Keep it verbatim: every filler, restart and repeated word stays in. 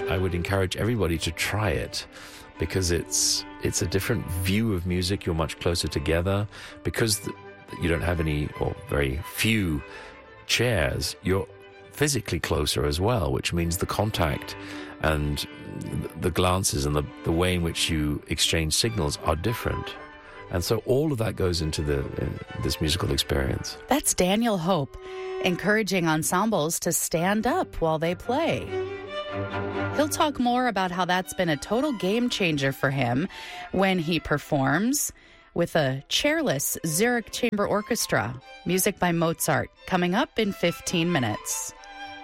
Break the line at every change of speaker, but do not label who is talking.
I would encourage everybody to try it, because it's it's a different view of music. You're much closer together because the, you don't have any or very few chairs. You're physically closer as well, which means the contact and the glances and the, the way in which you exchange signals are different. And so all of that goes into the uh, this musical experience.
That's Daniel Hope, encouraging ensembles to stand up while they play. He'll talk more about how that's been a total game changer for him when he performs with a chairless Zurich Chamber Orchestra. Music by Mozart, coming up in fifteen minutes.